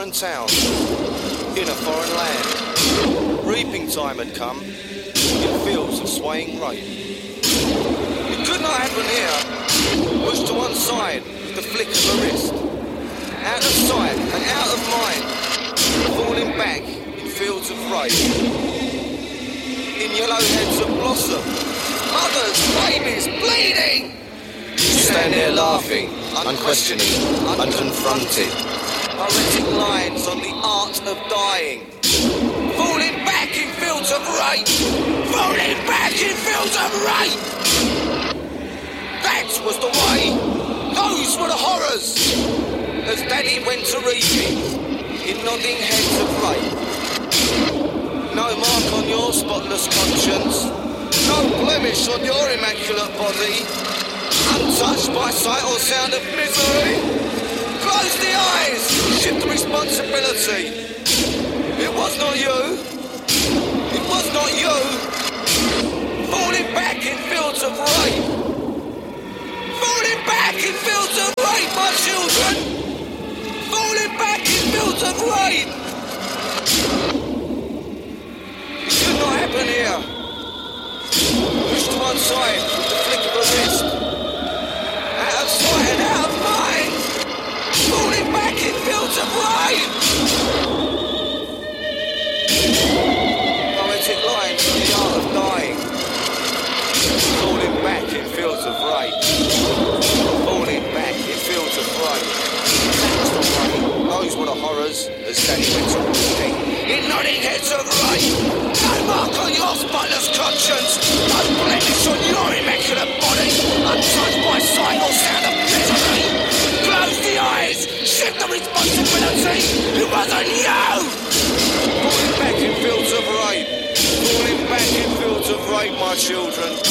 foreign town, in a foreign land. Reaping time had come, in fields of swaying rape. It could not happen here, pushed to one side with the flick of a wrist. Out of sight and out of mind, falling back in fields of rape. In yellow heads of blossom, mothers, babies, bleeding. Stand there laughing, unquestioning, unconfronted. Poetic lines on the art of dying. Falling back in fields of rape. Falling back in fields of rape. That was the way. Those were the horrors. As Daddy went to reaping, in nodding heads of rape. No mark on your spotless conscience. No blemish on your immaculate body. Untouched by sight or sound of misery. Close the eyes, shift the responsibility. It was not you. It was not you. Falling back in fields of rape. Falling back in fields of rape, my children. Falling back in fields of rape. It should not happen here. Push to one side with the flick of a wrist. Out of sight and out of mind. Falling back in fields of rape. Poetic lines on the art of dying. Falling back in fields of rape. Falling back in fields of rape. That was the way. Those were the horrors as Daddy went to reaping. In nodding heads of rape. No mark on your spotless conscience. No blemish on your immaculate body. Untouched by sight or sound of misery. Close the eyes. Shift the responsibility. It wasn't you. Falling back in fields of rape. Falling back in fields of rape, my children.